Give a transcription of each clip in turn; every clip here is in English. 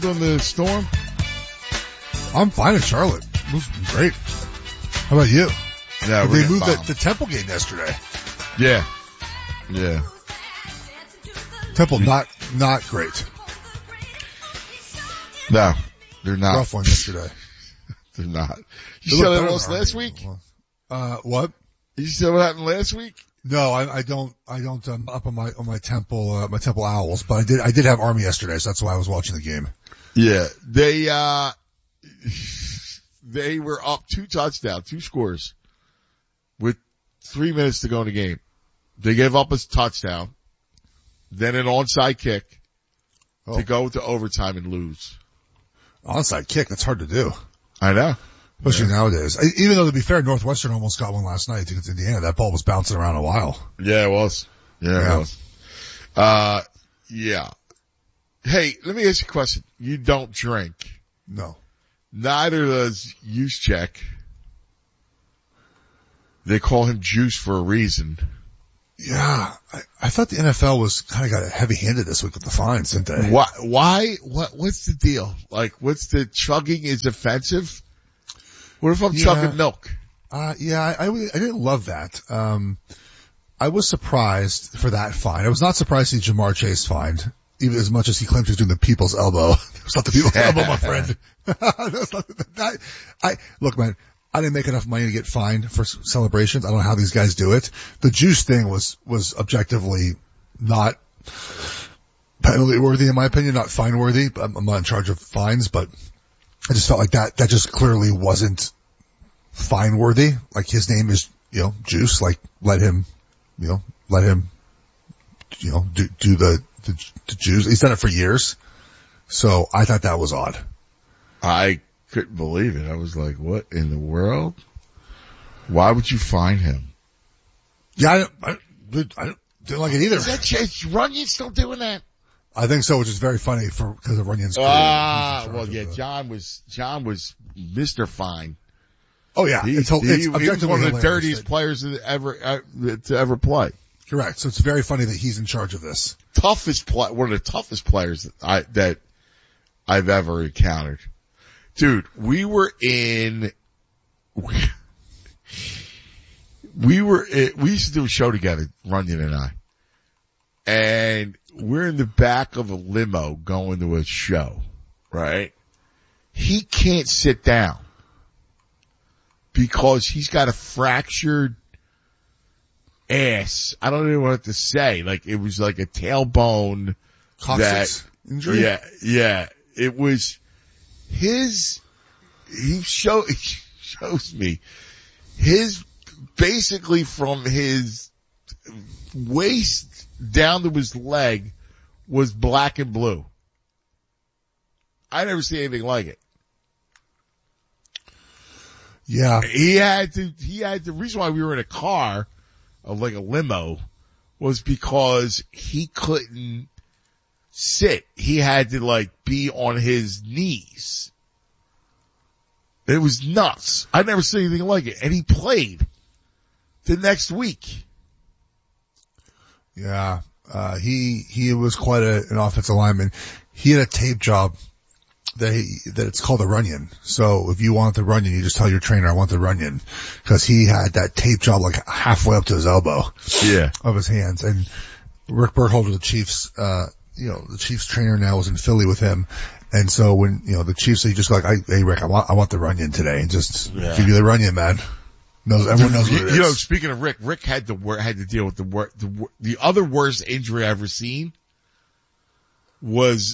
on the storm? I'm fine in Charlotte. It was great. How about you? Yeah, they moved the Temple game yesterday. Yeah. Yeah. Temple not great. No, they're not. Rough one yesterday. They're not. You saw that lost last week? What? You saw what happened last week? No, I don't, up on my Temple, my Temple Owls, but I did have Army yesterday, so that's why I was watching the game. Yeah. They were up 2 touchdowns, 2 scores with 3 minutes to go in the game. They gave up a touchdown, then an onside kick to go to overtime and lose. Onside kick, that's hard to do. I know. Especially nowadays. Even though, to be fair, Northwestern almost got one last night against Indiana. That ball was bouncing around a while. Yeah, it was. Yeah, it was. Yeah. Hey, let me ask you a question. You don't drink. No. Neither does Juszczyk. They call him Juice for a reason. Yeah. I thought the NFL was kind of got heavy-handed this week with the fines, didn't they? Why? What's the deal? Like, what's the chugging is offensive? What if I'm chugging milk? I didn't love that. I was surprised for that fine. I was not surprised to see Jamar Chase fined, even as much as he claims he's doing the people's elbow. It's not the people's elbow, my friend. That's not that. Look, man, I didn't make enough money to get fined for celebrations. I don't know how these guys do it. The juice thing was objectively not penalty worthy in my opinion, not fine worthy. I'm not in charge of fines, but I just felt like that just clearly wasn't fine worthy. Like his name is, Juice. Like let him do the juice. He's done it for years. So I thought that was odd. I couldn't believe it. I was like, what in the world? Why would you fine him? Yeah, I didn't like it either. Is Runyon still doing that? I think so, which is very funny because of Runyon's career. Well, yeah, John was Mr. Fine. Oh yeah, he was one of the dirtiest players to ever play. Correct. So it's very funny that he's in charge of this. One of the toughest players that I've ever encountered. Dude, we used to do a show together, Runyon and I. And we're in the back of a limo going to a show, right? He can't sit down because he's got a fractured ass. I don't even know what to say. Like, it was like a tailbone. Coccyx injury? Yeah. It was he shows me basically from his waist down to his leg was black and blue. I never seen anything like it. Yeah. The reason why we were in a car of like a limo was because he couldn't sit. He had to like be on his knees. It was nuts. I'd never seen anything like it. And he played the next week. Yeah. He was quite an offensive lineman. He had a tape job that it's called a Runyon. So if you want the Runyon, you just tell your trainer, I want the Runyon. Cause he had that tape job like halfway up to his elbow. Yeah. Of his hands. And Rick Burkholder, the Chiefs, the Chiefs trainer now was in Philly with him. And so when, the Chiefs, he just like, hey Rick, I want the Runyon today. And just give you the Runyon, man. Everyone knows what it is. Speaking of Rick had to deal with the other worst injury I've ever seen was,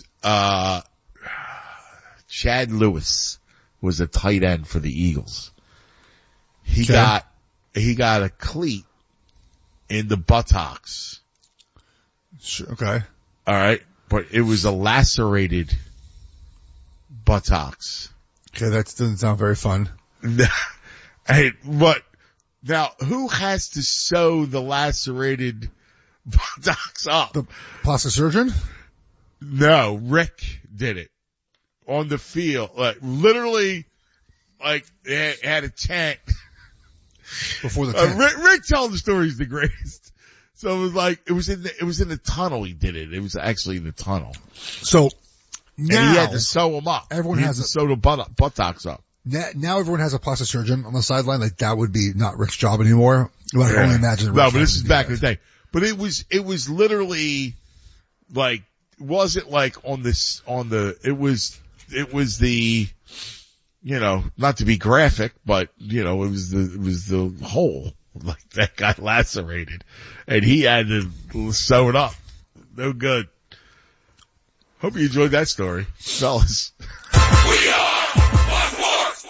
Chad Lewis was a tight end for the Eagles. He got a cleat in the buttocks. Sure, okay. All right. But it was a lacerated buttocks. Okay. That doesn't sound very fun. Hey, but now who has to sew the lacerated buttocks up? The plastic surgeon? No, Rick did it on the field. Like literally, like they had a tent before the tent. Rick telling the story is the greatest. So it was in the tunnel he did it. It was actually in the tunnel. So and he had to sew them up. Everyone has to sew the buttocks up. Now everyone has a plastic surgeon on the sideline. Like that would be not Rick's job anymore. I can only imagine. No, but this is back in the day. But it was literally like, wasn't like it was the, not to be graphic, but it was the hole, like that got lacerated and he had to sew it up. No good. Hope you enjoyed that story, fellas. We are Sports.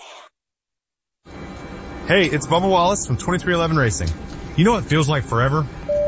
Hey, it's Bubba Wallace from 2311 Racing. You know what feels like forever?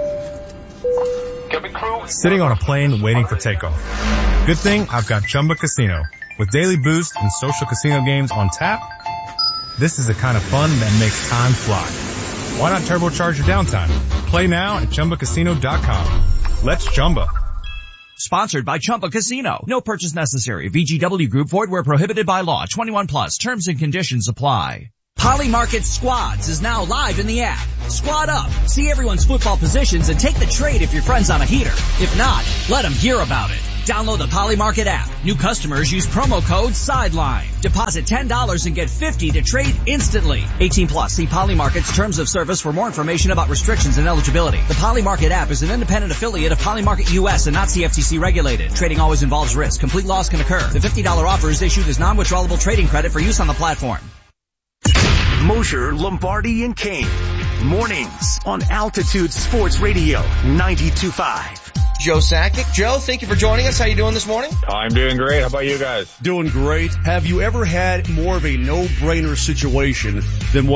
Sitting on a plane waiting for takeoff. Good thing I've got Chumba Casino. With daily boost and social casino games on tap, this is the kind of fun that makes time fly. Why not turbocharge your downtime? Play now at ChumbaCasino.com. Let's Chumba. Sponsored by Chumba Casino. No purchase necessary. VGW Group. Void where prohibited by law. 21 plus. Terms and conditions apply. Polymarket Squads is now live in the app. Squad up, see everyone's football positions, and take the trade if your friend's on a heater. If not, let them hear about it. Download the Polymarket app. New customers use promo code SIDELINE. Deposit $10 and get $50 to trade instantly. 18 plus. See Polymarket's terms of service for more information about restrictions and eligibility. The Polymarket app is an independent affiliate of Polymarket US and not CFTC regulated. Trading always involves risk. Complete loss can occur. The $50 offer is issued as non-withdrawable trading credit for use on the platform. Mosher, Lombardi, and Kane. Mornings on Altitude Sports Radio 92.5. Joe Sakic. Joe, thank you for joining us. How you doing this morning? I'm doing great. How about you guys? Doing great. Have you ever had more of a no-brainer situation than what